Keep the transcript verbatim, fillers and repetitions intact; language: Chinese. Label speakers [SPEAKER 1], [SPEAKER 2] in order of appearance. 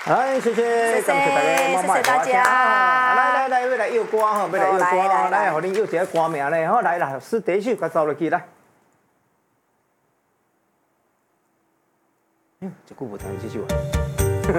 [SPEAKER 1] 来，谢谢，感谢大家，
[SPEAKER 2] 谢谢大家。
[SPEAKER 1] 来来来，要来摇歌吼，要来摇歌，来，互恁摇一个歌名咧，好来啦，是第一首，甲走落去来。嗯，一句无听这首啊。